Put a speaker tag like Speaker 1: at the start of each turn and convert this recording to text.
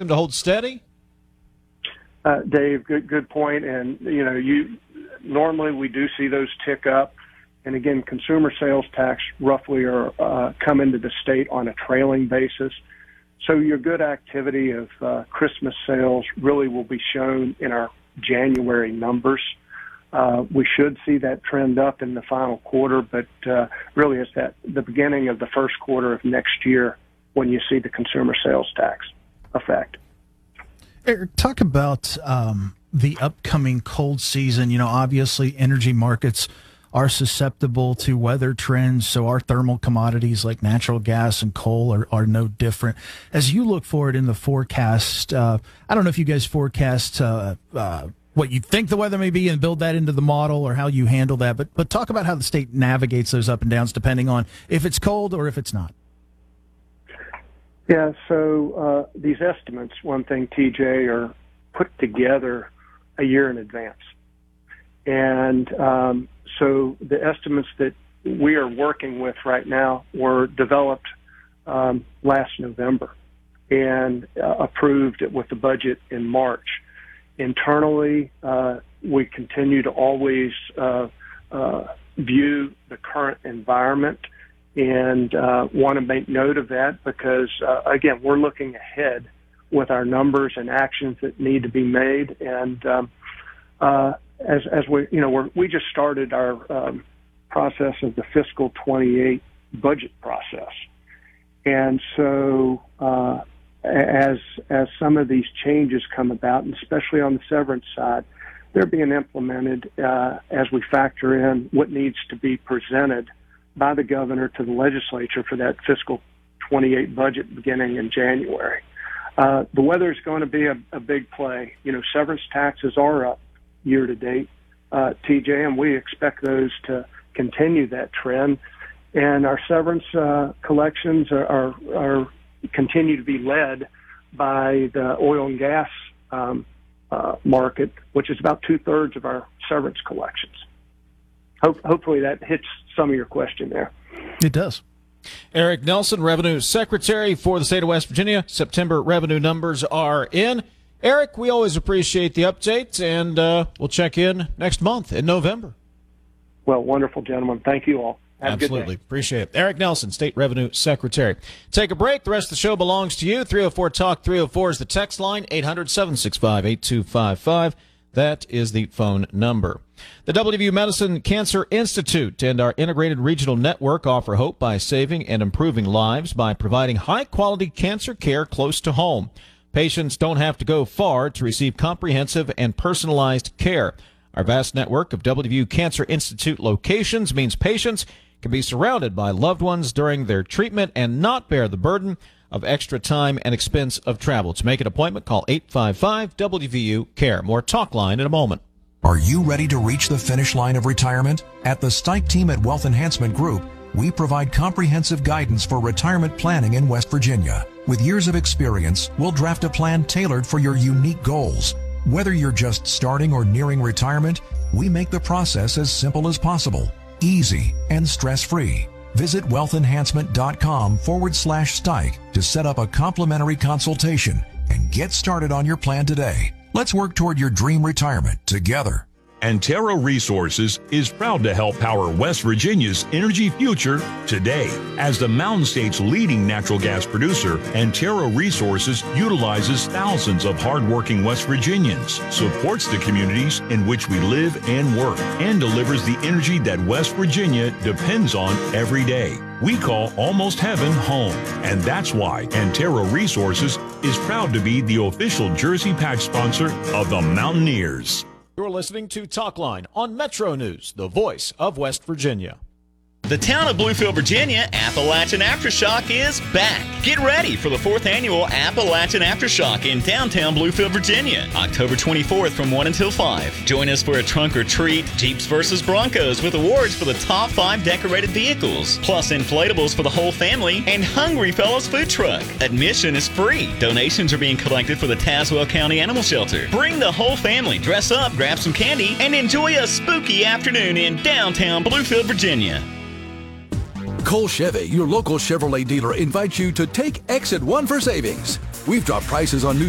Speaker 1: them to hold steady?
Speaker 2: Dave, good point. And, normally we do see those tick up. And again, consumer sales tax roughly are come into the state on a trailing basis. So your good activity of Christmas sales really will be shown in our January numbers. We should see that trend up in the final quarter, but really it's at the beginning of the first quarter of next year when you see the consumer sales tax effect.
Speaker 3: Eric, talk about the upcoming cold season. Obviously energy markets are susceptible to weather trends, so our thermal commodities like natural gas and coal are no different. As you look forward in the forecast, I don't know if you guys forecast what you think the weather may be and build that into the model or how you handle that, but talk about how the state navigates those up and downs depending on if it's cold or if it's not.
Speaker 2: Yeah, so these estimates, one thing, TJ, are put together a year in advance. And so the estimates that we are working with right now were developed last November and approved with the budget in March. Internally, we continue to always view the current environment and want to make note of that because, again, we're looking ahead with our numbers and actions that need to be made. And as we just started our process of the fiscal 28 budget process. And so as some of these changes come about, and especially on the severance side, they're being implemented as we factor in what needs to be presented by the governor to the legislature for that fiscal 28 budget beginning in January. The weather is going to be a big play. Severance taxes are up year to date, TJ, and we expect those to continue that trend. And our severance collections are continue to be led by the oil and gas market, which is about 2/3 of our severance collections. Hopefully that hits some of your question there.
Speaker 3: It does.
Speaker 1: Eric Nelson, Revenue Secretary for the state of West Virginia. September revenue numbers are in. Eric, we always appreciate the update, and we'll check in next month in November.
Speaker 2: Well, wonderful, gentlemen. Thank you all. Have
Speaker 1: Absolutely.
Speaker 2: A good day.
Speaker 1: Appreciate it. Eric Nelson, State Revenue Secretary. Take a break. The rest of the show belongs to you. 304-TALK. 304 is the text line. 800-765-8255. That is the phone number. The WVU Medicine Cancer Institute and our integrated regional network offer hope by saving and improving lives by providing high-quality cancer care close to home. Patients don't have to go far to receive comprehensive and personalized care. Our vast network of WVU Cancer Institute locations means patients can be surrounded by loved ones during their treatment and not bear the burden of extra time and expense of travel. To make an appointment, call 855-WVU-CARE. More Talk Line in a moment.
Speaker 4: Are you ready to reach the finish line of retirement? At the Stike team at Wealth Enhancement Group, we provide comprehensive guidance for retirement planning in West Virginia. With years of experience, we'll draft a plan tailored for your unique goals. Whether you're just starting or nearing retirement, we make the process as simple as possible, easy, and stress-free. Visit wealthenhancement.com/Stike to set up a complimentary consultation and get started on your plan today. Let's work toward your dream retirement together.
Speaker 5: Antero Resources is proud to help power West Virginia's energy future today. As the Mountain State's leading natural gas producer, Antero Resources utilizes thousands of hardworking West Virginians, supports the communities in which we live and work, and delivers the energy that West Virginia depends on every day. We call Almost Heaven home, and that's why Antero Resources is proud to be the official Jersey Patch sponsor of the Mountaineers.
Speaker 1: You're listening to Talk Line on Metro News, the voice of West Virginia.
Speaker 6: The town of Bluefield, Virginia, Appalachian Aftershock is back. Get ready for the 4th annual Appalachian Aftershock in downtown Bluefield, Virginia, October 24th from 1 until 5. Join us for a trunk or treat, Jeeps versus Broncos with awards for the top 5 decorated vehicles, plus inflatables for the whole family, and Hungry Fellows food truck. Admission is free. Donations are being collected for the Tazewell County Animal Shelter. Bring the whole family, dress up, grab some candy, and enjoy a spooky afternoon in downtown Bluefield, Virginia.
Speaker 7: Cole Chevy, your local Chevrolet dealer, invites you to take Exit 1 for savings. We've dropped prices on new